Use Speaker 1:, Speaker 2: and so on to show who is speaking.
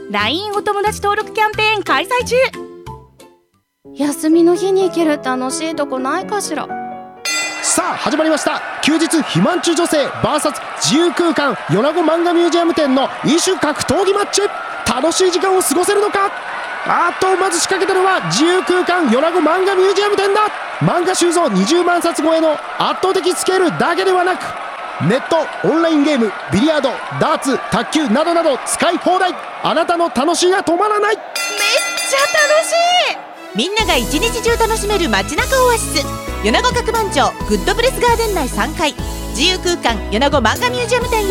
Speaker 1: LINE お友達登録キャンペーン開催中。
Speaker 2: 休みの日に行ける楽しいとこないかしら。
Speaker 3: さあ始まりました。休日肥満中女性 VS 自由空間米子漫画ミュージアム店の異種格闘技マッチ。楽しい時間を過ごせるのか。まず仕掛けたのは自由空間米子漫画ミュージアム店だ。漫画収蔵20万冊超えの圧倒的スケールだけではなく、ネットオンラインゲーム、ビリヤード、ダーツ、卓球などなど使い放題。あなたの楽しいが止まらない。
Speaker 1: めっちゃ楽しい。
Speaker 4: みんなが一日中楽しめる街中オアシス、米子角番町グッドプレスガーデン内3階自由空間米子漫画ミュージアム店へ。